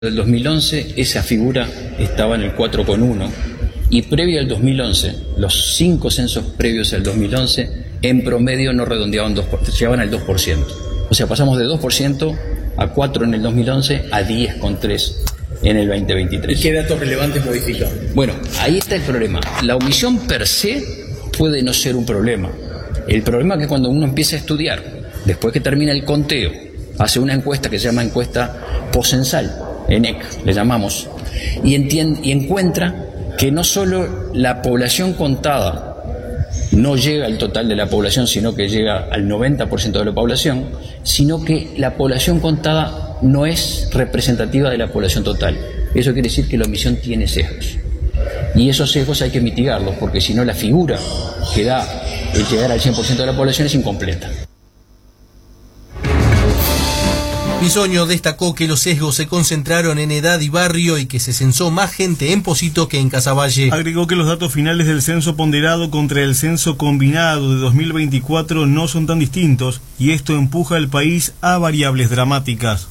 Del 2011 esa figura estaba en el 4,1 y previo al 2011, los 5 censos previos al 2011 en promedio no redondeaban 2%, llegaban al 2%. O sea, pasamos de 2% a 4 en el 2011 a 10,3 en el 2023. ¿Y qué datos relevantes modificaron? Bueno, ahí está el problema. La omisión per se puede no ser un problema. El problema es que cuando uno empieza a estudiar, después que termina el conteo, hace una encuesta que se llama encuesta poscensal, ENEC le llamamos, y encuentra que no solo la población contada no llega al total de la población, sino que llega al 90% de la población, sino que la población contada no es representativa de la población total. Eso quiere decir que la omisión tiene sesgos. Y esos sesgos hay que mitigarlos, porque si no la figura que da el llegar al 100% de la población es incompleta. Bisoño destacó que los sesgos se concentraron en edad y barrio y que se censó más gente en Pocito que en Casaballe. Agregó que los datos finales del censo ponderado contra el censo combinado de 2024 no son tan distintos y esto empuja al país a variables dramáticas.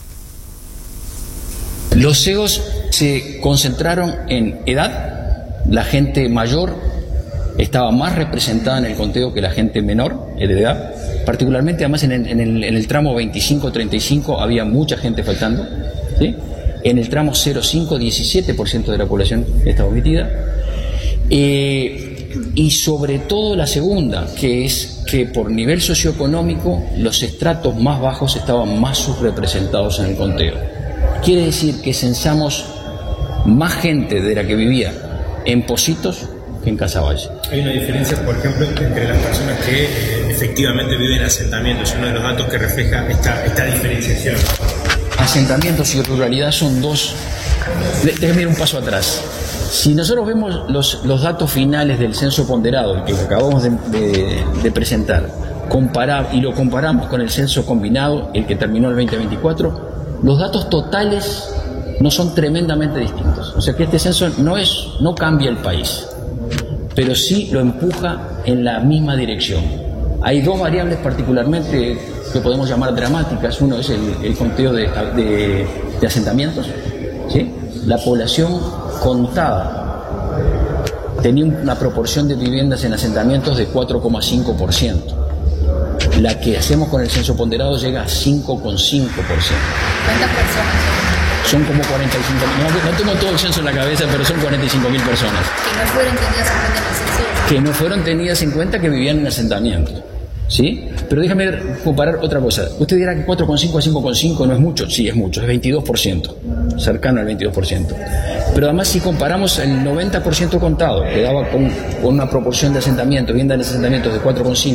Los sesgos se concentraron en edad. La gente mayor estaba más representada en el conteo que la gente menor de edad. Particularmente, además, en el tramo 25-35 había mucha gente faltando, ¿sí? En el tramo 0,5, 17% de la población estaba omitida. Y sobre todo la segunda, que es que por nivel socioeconómico los estratos más bajos estaban más subrepresentados en el conteo. Quiere decir que censamos más gente de la que vivía en Pocitos que en Casaballe. Hay una diferencia, por ejemplo, entre las personas que efectivamente viven en asentamientos, uno de los datos que refleja esta diferenciación. Asentamientos y ruralidad son dos. Déjame ir un paso atrás. Si nosotros vemos los datos finales del censo ponderado, el que acabamos de presentar, y lo comparamos con el censo combinado, el que terminó el 2024, los datos totales no son tremendamente distintos. O sea que este censo no cambia el país, pero sí lo empuja en la misma dirección. Hay dos variables particularmente que podemos llamar dramáticas. Uno es el conteo de asentamientos, ¿sí? La población contada tenía una proporción de viviendas en asentamientos de 4,5%. La que hacemos con el censo ponderado llega a 5,5%. ¿Cuántas personas son? Como 45.000. No tengo todo el censo en la cabeza, pero son 45.000 personas. Que no fueron tenidas en cuenta en el censo. Que no fueron tenidas en cuenta, que vivían en asentamientos. ¿Sí? Pero déjame comparar otra cosa. Usted dirá que 4,5 a 5,5 no es mucho. Sí, es mucho, es 22%, cercano al 22%. Pero además, si comparamos el 90% contado, que daba con una proporción de asentamientos, viviendas en asentamientos de 4,5,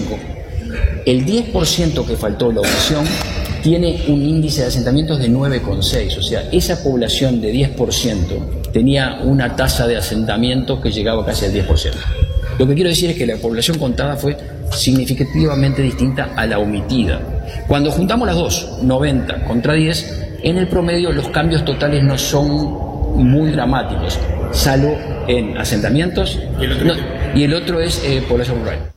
el 10% que faltó, la omisión, tiene un índice de asentamientos de 9,6. O sea, esa población de 10% tenía una tasa de asentamientos que llegaba casi al 10%. Lo que quiero decir es que la población contada fue significativamente distinta a la omitida. Cuando juntamos las dos, 90 contra 10, en el promedio los cambios totales no son muy dramáticos, salvo en asentamientos y el otro es población rural.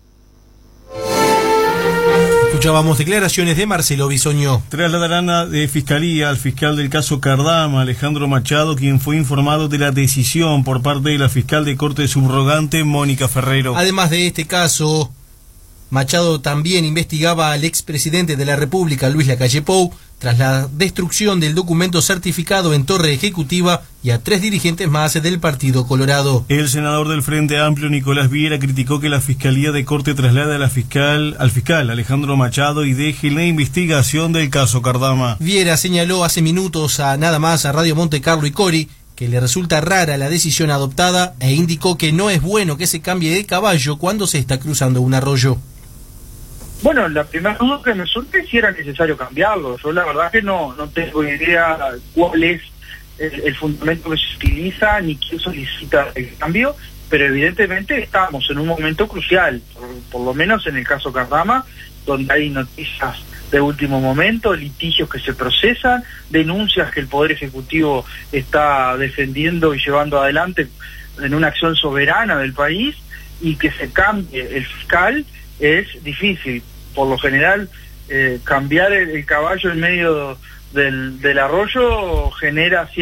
Escuchábamos declaraciones de Marcelo Bisoño. Trasladarán de Fiscalía al fiscal del caso Cardama, Alejandro Machado, quien fue informado de la decisión por parte de la fiscal de corte subrogante, Mónica Ferrero. Además de este caso, Machado también investigaba al expresidente de la República, Luis Lacalle Pou, tras la destrucción del documento certificado en Torre Ejecutiva y a 3 dirigentes más del Partido Colorado. El senador del Frente Amplio, Nicolás Viera, criticó que la Fiscalía de Corte traslade al fiscal Alejandro Machado y deje la investigación del caso Cardama. Viera señaló hace minutos a nada más a Radio Monte Carlo y Cori que le resulta rara la decisión adoptada e indicó que no es bueno que se cambie de caballo cuando se está cruzando un arroyo. Bueno, la primera duda que me surge es si era necesario cambiarlo. Yo la verdad que no tengo idea cuál es el fundamento que se utiliza ni quién solicita el cambio, pero evidentemente estamos en un momento crucial, por lo menos en el caso Cardama, donde hay noticias de último momento, litigios que se procesan, denuncias que el Poder Ejecutivo está defendiendo y llevando adelante en una acción soberana del país, y que se cambie el fiscal es difícil. Por lo general, cambiar el caballo en medio del arroyo genera